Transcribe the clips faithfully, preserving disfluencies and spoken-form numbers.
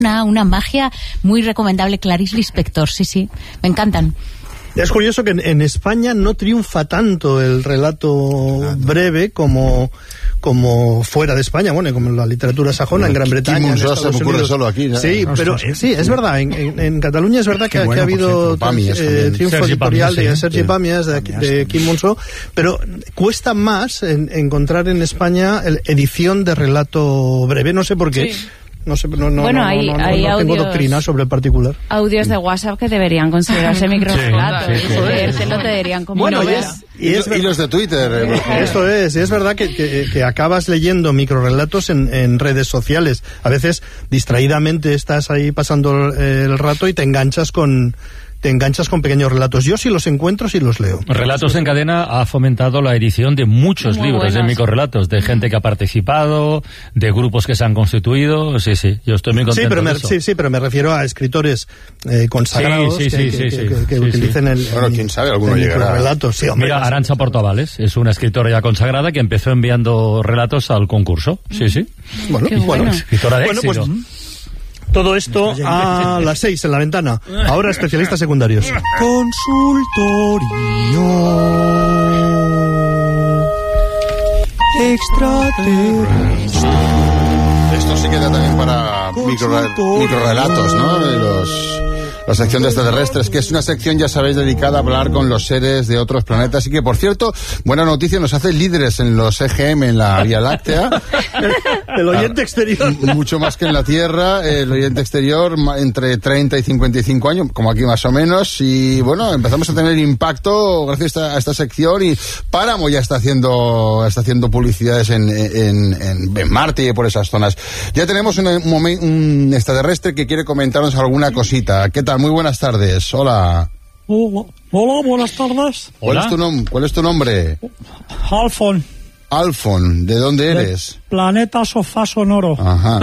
Una, una magia muy recomendable, Clarice Lispector, sí, sí, me encantan. Es curioso que en, en España no triunfa tanto el relato breve como, como fuera de España, bueno, como en la literatura sajona, en Gran Bretaña, en Estados se me ocurre Unidos. Solo aquí, ¿no? Sí, no, pero sí, sí, es verdad, en, en, en Cataluña es verdad que, bueno, que ha habido Pamias, eh, triunfo Sergi editorial Pamias, de sí, Sergi sí. Pamias, de, de Quim Monzó, pero cuesta más en, encontrar en España el, edición de relato breve, no sé por qué. Sí. No sé, no, no, bueno, no, hay, no, no, hay no tengo audios, doctrina sobre el particular. Audios de WhatsApp que deberían considerarse microrelatos. Sí, sí, sí. Leértelo te dirían como Bueno, novela. es, y es y los de Twitter. Eh, Esto es, y es verdad que, que, que acabas leyendo microrelatos en, en redes sociales. A veces, distraídamente, estás ahí pasando el rato y te enganchas con... te enganchas con pequeños relatos. Yo si los encuentro, sí los leo. Relatos en Cadena ha fomentado la edición de muchos Muy libros buenos. de microrelatos, de gente que ha participado, de grupos que se han constituido. Sí, sí, yo estoy muy contento Sí, pero me, de eso. sí, sí, pero me refiero a escritores eh, consagrados Sí, sí, que, sí, que, sí, que, sí. que Sí, utilicen sí. el, Bueno, quién sabe, alguno el llegará. microrelato. Sí, hombre, Mira, Arantxa Portavales es una escritora ya consagrada que empezó enviando relatos al concurso. Sí, sí. bueno, Qué bueno, bueno. Escritora de Bueno, éxito. pues, todo esto a las seis en la ventana. Ahora especialistas secundarios. Consultorio extraterrestre. Esto sí queda también para micro, microrelatos, ¿no? De los... La sección de extraterrestres, que es una sección, ya sabéis, dedicada a hablar con los seres de otros planetas. Y que, por cierto, buena noticia, nos hace líderes en los E G M en la Vía Láctea. El oyente exterior. Mucho más que en la Tierra. El oyente exterior, entre treinta y cincuenta y cinco años, como aquí más o menos. Y bueno, empezamos a tener impacto gracias a esta, a esta sección. Y Páramo ya está haciendo está haciendo publicidades en, en, en, en Marte y por esas zonas. Ya tenemos un, un, momen- un extraterrestre que quiere comentarnos alguna cosita. ¿Qué tal? Muy buenas tardes. Hola. Hola, hola, buenas tardes. ¿Cuál Hola. es tu nom- ¿Cuál es tu nombre? Alfon, Alfon. ¿De dónde eres? planeta Sofá Sonoro. Ajá.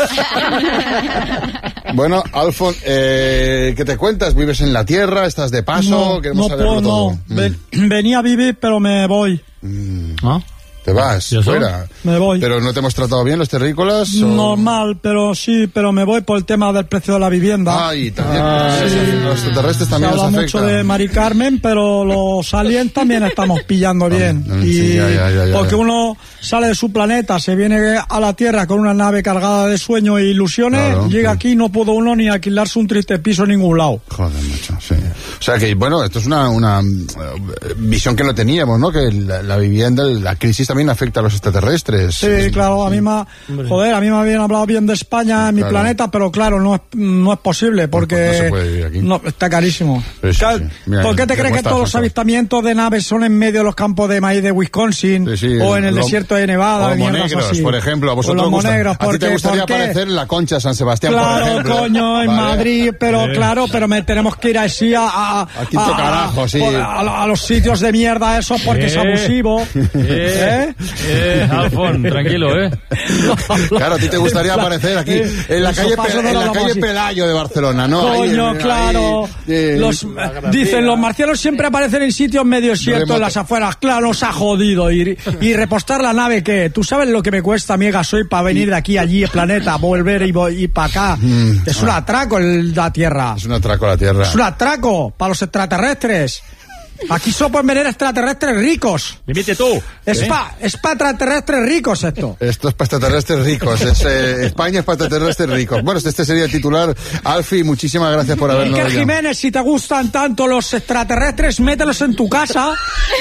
Bueno, Alfon, eh, ¿qué te cuentas? ¿Vives en la Tierra? ¿Estás de paso? no, Queremos no saberlo puedo, todo. no. Mm. Ven- venía a vivir, pero me voy. ¿Ah? ¿Te vas? ¿Y eso? Fuera. Me voy. ¿Pero no te hemos tratado bien los terrícolas? o- Normal, pero sí, pero me voy por el tema del precio de la vivienda. Ay, también. Ah, sí, sí, los extraterrestres Se también habla nos mucho afectan. de Mari Carmen, pero los aliens también estamos pillando bien. Mm, Y sí, ya, ya, ya, ya, porque ya. uno sale de su planeta, se viene a la Tierra con una nave cargada de sueños e ilusiones, Claro, llega sí. aquí y no pudo uno ni alquilarse un triste piso en ningún lado. Joder, macho, sí. O sea que, bueno, esto es una, una eh, visión que no teníamos, ¿no? Que la, la vivienda, la crisis también afecta a los extraterrestres. Sí, claro, a mí me, joder, a mí me habían hablado bien de España en mi Claro. planeta, pero claro, no es, no es posible porque pues no se puede vivir aquí. no, está carísimo. Sí, sí, Claro, sí. Mira, ¿por qué te ya crees que cuesta todos los justo. avistamientos de naves son en medio de los campos de maíz de Wisconsin Sí, sí, o en el lo- desierto de Nevada? O mierdas monegros, así? por ejemplo. A O vosotros los gusta- monegros, a ti te porque- gustaría ¿por qué? aparecer en la Concha San Sebastián, por Claro, ejemplo. coño, en Vale. Madrid, pero Sí. claro, pero me tenemos que ir así a, a, Al quinto a- carajo, sí. por- a, a los sitios de mierda esos porque es Eh. abusivo. Eh, eh, Alfon, tranquilo, ¿eh? Claro, a ti te gustaría aparecer aquí en la Eso calle, pasa, Pe- no en lo la vamos calle así. Pelayo de Barcelona, ¿no? Ahí, Coño, ahí, claro. eh, Los, dicen, los marcianos siempre aparecen en sitios medio desiertos, Remoto. en las afueras. Claro, nos ha jodido. Y, y repostar la nave, ¿qué? ¿Tú sabes lo que me cuesta a mí gasoil para venir de aquí a allí, el planeta, volver y, y para acá? Mm, es un atraco el, la Tierra. Es un atraco a la Tierra. Es un atraco para los extraterrestres. Aquí solo pueden venir extraterrestres ricos. Limite tú. Es para es pa extraterrestres ricos esto. Esto es para extraterrestres ricos. Es, eh, España es para extraterrestres ricos. Bueno, este sería el titular. Alfie, muchísimas gracias por habernos Iker llamado. Jiménez, si te gustan tanto los extraterrestres, mételos en tu casa.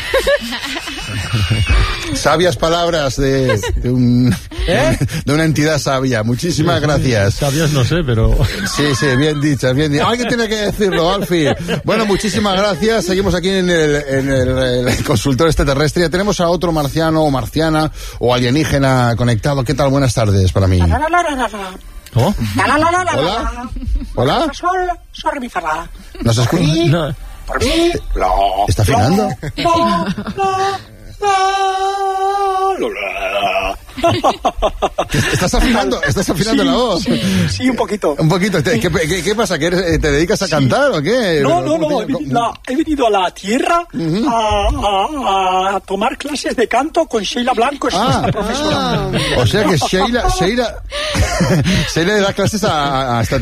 Sabias palabras de, de, un, ¿Eh? de una entidad sabia. Muchísimas gracias. Sabias no sé, pero... Sí, sí, bien dichas, bien dichas. Alguien tiene que decirlo, Alfie. Bueno, muchísimas gracias. Seguimos aquí en el, en el, el consultorio extraterrestre. Ya tenemos a otro marciano o marciana o alienígena conectado. ¿Qué tal? Buenas tardes para mí. ¿Cómo? Hola. Hola. Sol, sol, mi, fa, la. ¿Nos escucha? No. Por mí, la. ¿Está afinando? La, la, la, la, la. Estás afinando, estás afinando Sí, la voz. Sí, sí, un poquito. Un poquito. ¿Qué, qué, qué pasa? ¿Que eres- te dedicas a Sí. cantar o qué? No, no, no. ¿Cómo He te- venido, a, he venido a la tierra Ujú. a, a- a tomar clases de canto con Sheila Blanco, es Ah, nuestra profesora. ah, o sea que Sheila, Sheila, Sheila le da clases a, a esta